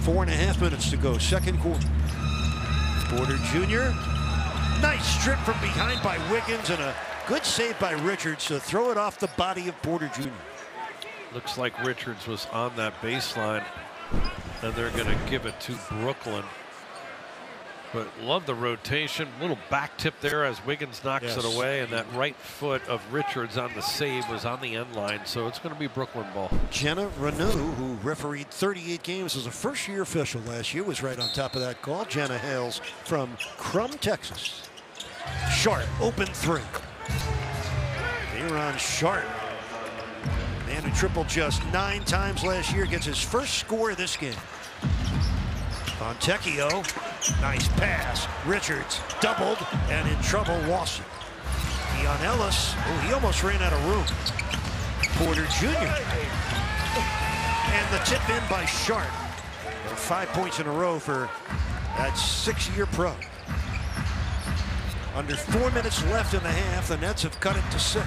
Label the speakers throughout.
Speaker 1: 4.5 minutes to go, second quarter. Porter Jr. Nice strip from behind by Wiggins and a good save by Richards to throw it off the body of Porter Jr.
Speaker 2: Looks like Richards was on that baseline, and they're going to give it to Brooklyn. But love the rotation. Little back tip there as Wiggins knocks it away, and that right foot of Richards on the save was on the end line, so it's going to be Brooklyn ball.
Speaker 1: Jenna Reneau, who refereed 38 games as a first-year official last year, was right on top of that call. Jenna hails from Crum, Texas. Sharp, open three. Day'Ron Sharpe, man who tripled just 9 times last year, gets his first score of this game. Fontecchio, nice pass. Richards doubled and in trouble, lost it. Keon Ellis, he almost ran out of room. Porter Jr. And the tip in by Sharpe. 5 points in a row for that 6-year pro. Under 4 minutes left in the half, the Nets have cut it to 6.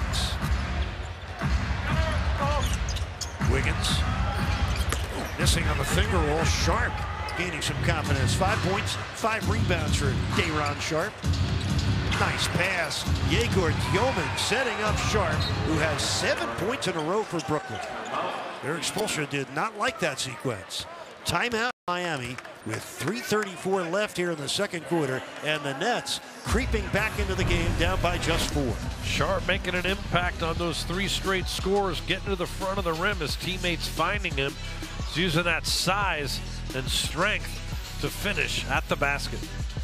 Speaker 1: Wiggins missing on the finger roll. Sharpe gaining some confidence. 5 points, 5 rebounds for Day'Ron Sharpe. Nice pass. Yegor Yeoman setting up Sharpe, who has 7 points in a row for Brooklyn. Eric Spoelstra did not like that sequence. Timeout Miami with 3:34 left here in the second quarter, and the Nets creeping back into the game down by just 4.
Speaker 2: Sharpe making an impact on those 3 straight scores, getting to the front of the rim, his teammates finding him. He's using that size and strength to finish at the basket.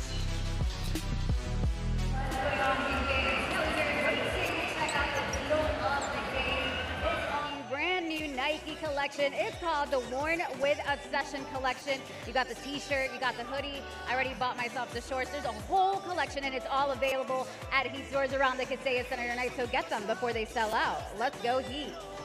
Speaker 3: Nike collection. It's called the Worn with Obsession collection. You got the t-shirt, you got the hoodie. I already bought myself the shorts. There's a whole collection, and it's all available at Heat stores around the Kaseya Center tonight, so get them before they sell out. Let's go Heat.